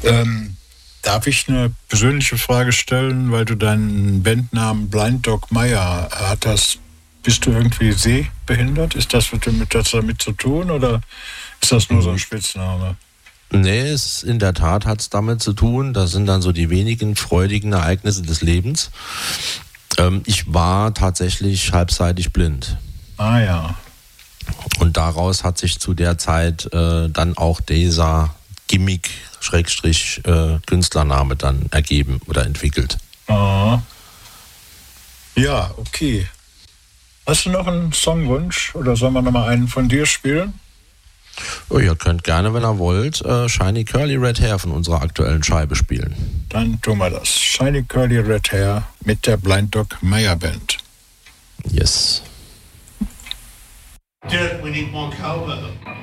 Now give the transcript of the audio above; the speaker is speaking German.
Darf ich eine persönliche Frage stellen, weil du deinen Bandnamen Blind Dog Meyer hattest? Bist du irgendwie sehbehindert? Ist das damit zu tun oder ist das nur so ein Spitzname? Nee, in der Tat hat es damit zu tun. Das sind dann so die wenigen freudigen Ereignisse des Lebens. Ich war tatsächlich halbseitig blind. Ah ja. Und daraus hat sich zu der Zeit dann auch dieser Gimmick Künstlername dann ergeben oder entwickelt. Ah. Ja, okay. Hast du noch einen Songwunsch oder sollen wir nochmal einen von dir spielen? Oh, ihr könnt gerne, wenn ihr wollt, Shiny Curly Red Hair von unserer aktuellen Scheibe spielen. Dann tun wir das. Shiny Curly Red Hair mit der Blind Dog Meyer Band. Yes. Dirk, we need more cowbell.